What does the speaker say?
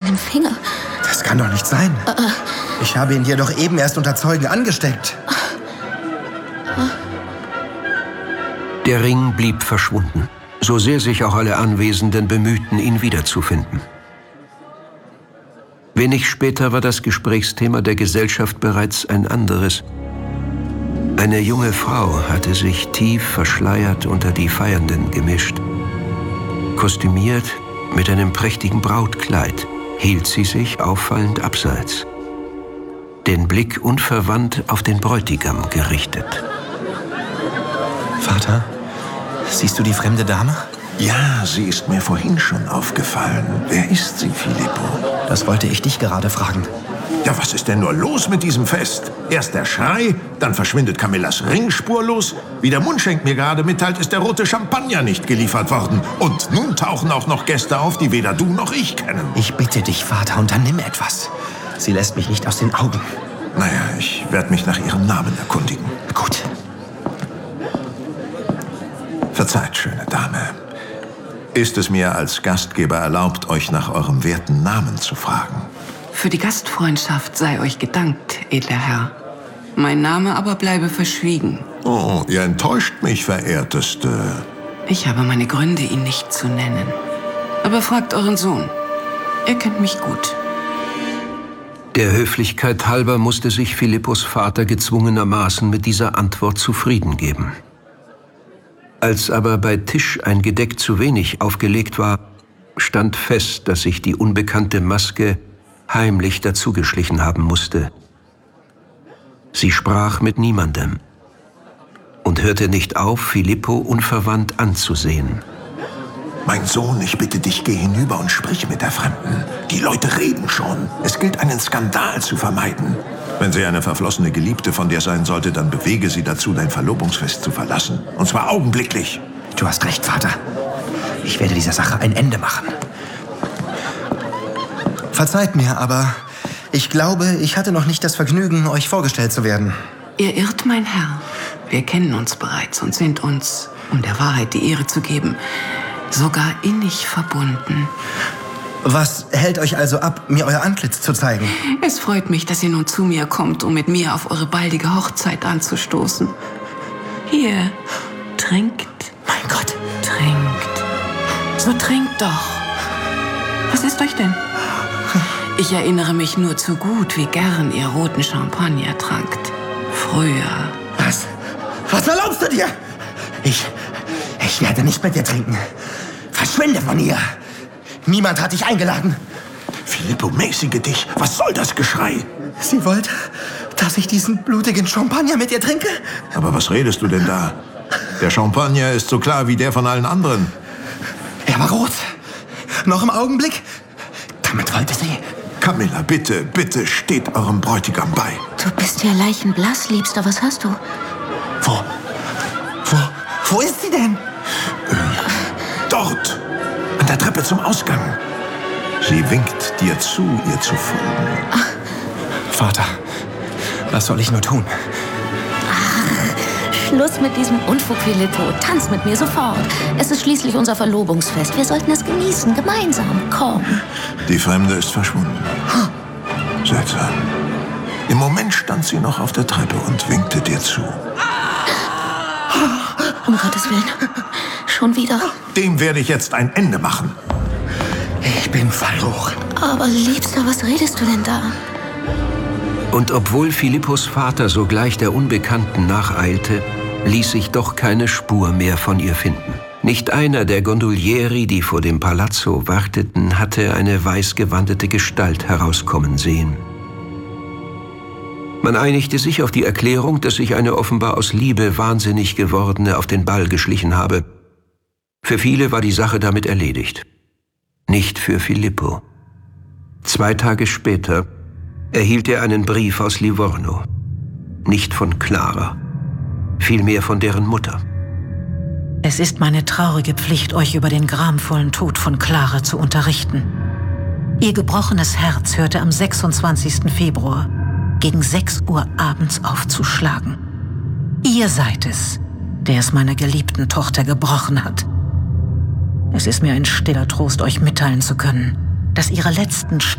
seinem Finger. Das kann doch nicht sein. Ich habe ihn dir doch eben erst unter Zeugen angesteckt. Der Ring blieb verschwunden, so sehr sich auch alle Anwesenden bemühten, ihn wiederzufinden. Wenig später war das Gesprächsthema der Gesellschaft bereits ein anderes. Eine junge Frau hatte sich tief verschleiert unter die Feiernden gemischt. Kostümiert mit einem prächtigen Brautkleid hielt sie sich auffallend abseits, den Blick unverwandt auf den Bräutigam gerichtet. Vater, siehst du die fremde Dame? Ja, sie ist mir vorhin schon aufgefallen. Wer ist sie, Filippo? Das wollte ich dich gerade fragen. Ja, was ist denn nur los mit diesem Fest? Erst der Schrei, dann verschwindet Camillas Ring spurlos. Wie der Mundschenk mir gerade mitteilt, ist der rote Champagner nicht geliefert worden. Und nun tauchen auch noch Gäste auf, die weder du noch ich kennen. Ich bitte dich, Vater, unternimm etwas. Sie lässt mich nicht aus den Augen. Naja, ich werde mich nach ihrem Namen erkundigen. Gut. Verzeiht, schöne Dame. Ist es mir als Gastgeber erlaubt, euch nach eurem werten Namen zu fragen? Für die Gastfreundschaft sei euch gedankt, edler Herr. Mein Name aber bleibe verschwiegen. Oh, ihr enttäuscht mich, verehrteste. Ich habe meine Gründe, ihn nicht zu nennen. Aber fragt euren Sohn. Er kennt mich gut. Der Höflichkeit halber musste sich Philippos Vater gezwungenermaßen mit dieser Antwort zufrieden geben. Als aber bei Tisch ein Gedeck zu wenig aufgelegt war, stand fest, dass sich die unbekannte Maske heimlich dazugeschlichen haben musste. Sie sprach mit niemandem und hörte nicht auf, Filippo unverwandt anzusehen. Mein Sohn, ich bitte dich, geh hinüber und sprich mit der Fremden. Die Leute reden schon. Es gilt, einen Skandal zu vermeiden. Wenn sie eine verflossene Geliebte von dir sein sollte, dann bewege sie dazu, dein Verlobungsfest zu verlassen. Und zwar augenblicklich. Du hast recht, Vater. Ich werde dieser Sache ein Ende machen. Verzeiht mir, aber ich glaube, ich hatte noch nicht das Vergnügen, euch vorgestellt zu werden. Ihr irrt, mein Herr. Wir kennen uns bereits und sind uns, um der Wahrheit die Ehre zu geben, sogar innig verbunden. Was hält euch also ab, mir euer Antlitz zu zeigen? Es freut mich, dass ihr nun zu mir kommt, um mit mir auf eure baldige Hochzeit anzustoßen. Hier, trinkt. Mein Gott. Trinkt. So trinkt doch. Was ist euch denn? Ich erinnere mich nur zu gut, wie gern ihr roten Champagner trankt. Früher. Was? Was erlaubst du dir? Ich werde nicht mit dir trinken. Verschwinde von hier. Niemand hat dich eingeladen. Filippo, mäßige dich. Was soll das Geschrei? Sie wollte, dass ich diesen blutigen Champagner mit ihr trinke? Aber was redest du denn da? Der Champagner ist so klar wie der von allen anderen. Er war rot. Noch im Augenblick. Damit wollte sie. Camilla, bitte, bitte, steht eurem Bräutigam bei. Du bist ja leichenblass, Liebster. Was hast du? Wo ist sie denn? Dort, an der Treppe zum Ausgang. Sie winkt dir zu, ihr zu folgen. Vater, was soll ich nur tun? Schluss mit diesem Unfug, Filippo. Tanz mit mir sofort. Es ist schließlich unser Verlobungsfest. Wir sollten es genießen, gemeinsam. Komm. Die Fremde ist verschwunden. Seltsam. Im Moment stand sie noch auf der Treppe und winkte dir zu. Um Gottes Willen. Schon wieder. Dem werde ich jetzt ein Ende machen. Ich bin verloren. Aber Liebster, was redest du denn da? Und obwohl Philippos Vater sogleich der Unbekannten nacheilte, ließ sich doch keine Spur mehr von ihr finden. Nicht einer der Gondolieri, die vor dem Palazzo warteten, hatte eine weißgewandete Gestalt herauskommen sehen. Man einigte sich auf die Erklärung, dass sich eine offenbar aus Liebe wahnsinnig gewordene auf den Ball geschlichen habe. Für viele war die Sache damit erledigt. Nicht für Filippo. 2 Tage später erhielt er einen Brief aus Livorno. Nicht von Clara, vielmehr von deren Mutter. Es ist meine traurige Pflicht, euch über den gramvollen Tod von Clara zu unterrichten. Ihr gebrochenes Herz hörte am 26. Februar gegen 6 Uhr abends aufzuschlagen. Ihr seid es, der es meiner geliebten Tochter gebrochen hat. Es ist mir ein stiller Trost, euch mitteilen zu können, dass ihre letzten